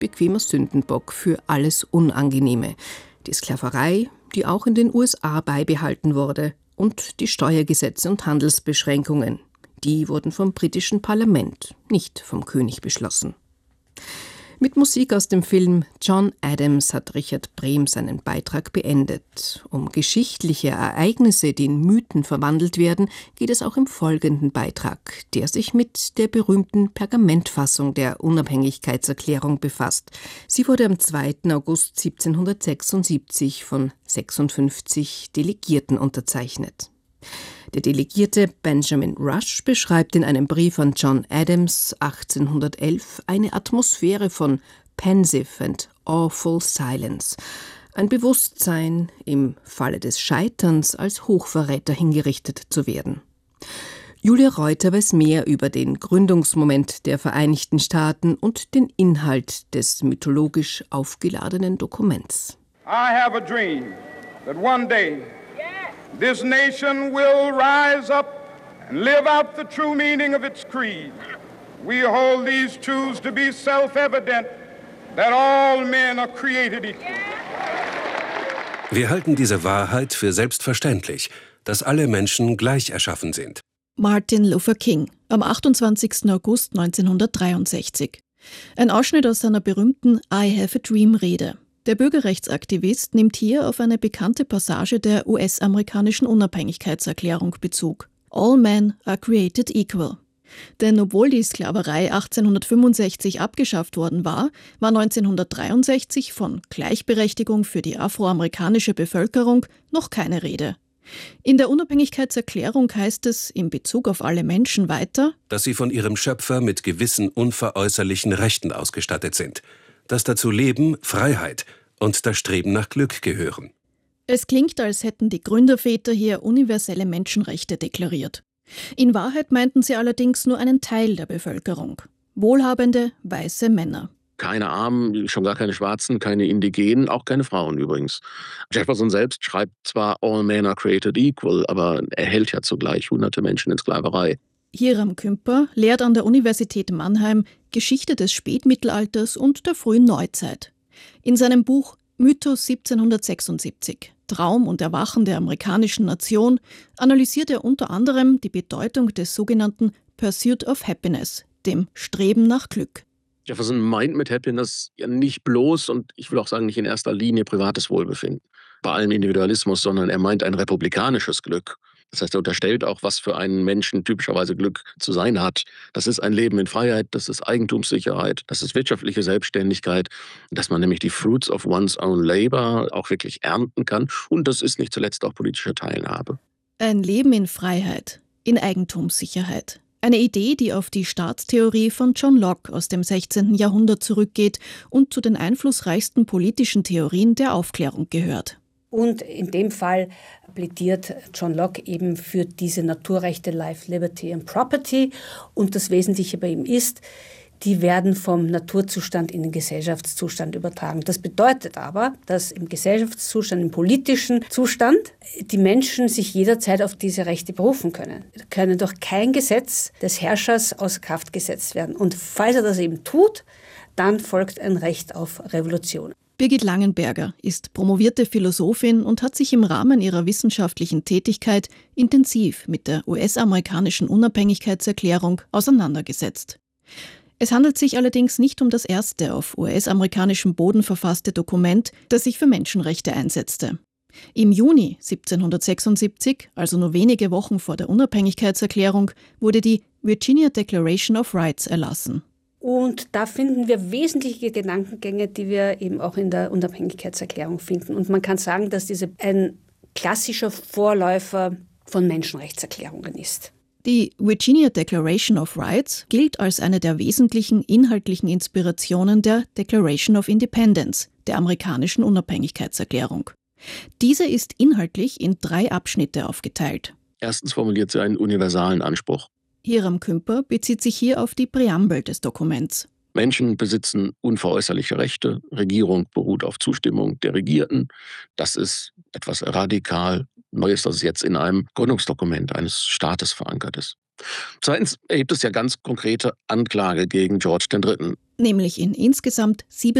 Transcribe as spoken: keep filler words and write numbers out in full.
bequemer Sündenbock für alles Unangenehme. Die Sklaverei, die auch in den U S A beibehalten wurde, und die Steuergesetze und Handelsbeschränkungen. Die wurden vom britischen Parlament, nicht vom König beschlossen. Mit Musik aus dem Film John Adams hat Richard Brehm seinen Beitrag beendet. Um geschichtliche Ereignisse, die in Mythen verwandelt werden, geht es auch im folgenden Beitrag, der sich mit der berühmten Pergamentfassung der Unabhängigkeitserklärung befasst. Sie wurde am zweiten August siebzehnhundertsechsundsiebzig von sechsundfünfzig Delegierten unterzeichnet. Der Delegierte Benjamin Rush beschreibt in einem Brief an John Adams achtzehnhundertelf eine Atmosphäre von pensive and awful silence, ein Bewusstsein, im Falle des Scheiterns als Hochverräter hingerichtet zu werden. Julia Reuter weiß mehr über den Gründungsmoment der Vereinigten Staaten und den Inhalt des mythologisch aufgeladenen Dokuments. I have a dream that one day this nation will rise up and live out the true meaning of its creed. We hold these truths to be self-evident, that all men are created equal. Wir halten diese Wahrheit für selbstverständlich, dass alle Menschen gleich erschaffen sind. Martin Luther King, am achtundzwanzigsten August neunzehnhundertdreiundsechzig. Ein Ausschnitt aus seiner berühmten I Have a Dream-Rede. Der Bürgerrechtsaktivist nimmt hier auf eine bekannte Passage der U S-amerikanischen Unabhängigkeitserklärung Bezug. All men are created equal. Denn obwohl die Sklaverei achtzehnhundertfünfundsechzig abgeschafft worden war, war neunzehnhundertdreiundsechzig von Gleichberechtigung für die afroamerikanische Bevölkerung noch keine Rede. In der Unabhängigkeitserklärung heißt es in Bezug auf alle Menschen weiter, dass sie von ihrem Schöpfer mit gewissen unveräußerlichen Rechten ausgestattet sind, dass dazu Leben, Freiheit und das Streben nach Glück gehören. Es klingt, als hätten die Gründerväter hier universelle Menschenrechte deklariert. In Wahrheit meinten sie allerdings nur einen Teil der Bevölkerung. Wohlhabende, weiße Männer. Keine Armen, schon gar keine Schwarzen, keine Indigenen, auch keine Frauen übrigens. Jefferson selbst schreibt zwar All men are created equal, aber er hält ja zugleich hunderte Menschen in Sklaverei. Hiram Kümper lehrt an der Universität Mannheim Geschichte des Spätmittelalters und der frühen Neuzeit. In seinem Buch Mythos siebzehnhundertsechsundsiebzig, Traum und Erwachen der amerikanischen Nation, analysiert er unter anderem die Bedeutung des sogenannten Pursuit of Happiness, dem Streben nach Glück. Jefferson meint mit Happiness ja nicht bloß, und ich will auch sagen, nicht in erster Linie privates Wohlbefinden, bei allem Individualismus, sondern er meint ein republikanisches Glück. Das heißt, er unterstellt auch, was für einen Menschen typischerweise Glück zu sein hat. Das ist ein Leben in Freiheit, das ist Eigentumssicherheit, das ist wirtschaftliche Selbstständigkeit, dass man nämlich die Fruits of one's own labor auch wirklich ernten kann. Und das ist nicht zuletzt auch politische Teilhabe. Ein Leben in Freiheit, in Eigentumssicherheit. Eine Idee, die auf die Staatstheorie von John Locke aus dem sechzehnten Jahrhundert zurückgeht und zu den einflussreichsten politischen Theorien der Aufklärung gehört. Und in dem Fall plädiert John Locke eben für diese Naturrechte Life, Liberty and Property. Und das Wesentliche bei ihm ist, die werden vom Naturzustand in den Gesellschaftszustand übertragen. Das bedeutet aber, dass im Gesellschaftszustand, im politischen Zustand, die Menschen sich jederzeit auf diese Rechte berufen können. Können durch kein Gesetz des Herrschers außer Kraft gesetzt werden. Und falls er das eben tut, dann folgt ein Recht auf Revolution. Birgit Langenberger ist promovierte Philosophin und hat sich im Rahmen ihrer wissenschaftlichen Tätigkeit intensiv mit der U S-amerikanischen Unabhängigkeitserklärung auseinandergesetzt. Es handelt sich allerdings nicht um das erste auf U S-amerikanischem Boden verfasste Dokument, das sich für Menschenrechte einsetzte. Im Juni siebzehnhundertsechsundsiebzig, also nur wenige Wochen vor der Unabhängigkeitserklärung, wurde die Virginia Declaration of Rights erlassen. Und da finden wir wesentliche Gedankengänge, die wir eben auch in der Unabhängigkeitserklärung finden. Und man kann sagen, dass diese ein klassischer Vorläufer von Menschenrechtserklärungen ist. Die Virginia Declaration of Rights gilt als eine der wesentlichen inhaltlichen Inspirationen der Declaration of Independence, der amerikanischen Unabhängigkeitserklärung. Diese ist inhaltlich in drei Abschnitte aufgeteilt. Erstens formuliert sie einen universalen Anspruch. Hiram Kümper bezieht sich hier auf die Präambel des Dokuments. Menschen besitzen unveräußerliche Rechte. Regierung beruht auf Zustimmung der Regierten. Das ist etwas radikal Neues, das jetzt in einem Gründungsdokument eines Staates verankert ist. Zweitens erhebt es ja ganz konkrete Anklage gegen George der Dritte. nämlich in insgesamt sieben